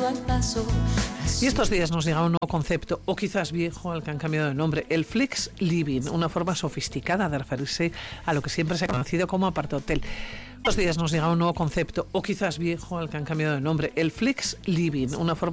al paso. Y estos días nos llega un nuevo concepto, o quizás viejo, al que han cambiado de nombre, el flex living, una forma sofisticada de referirse a lo que siempre se ha conocido como apart-hotel. Estos días nos llega un nuevo concepto, o quizás viejo, al que han cambiado de nombre, el flex living, una forma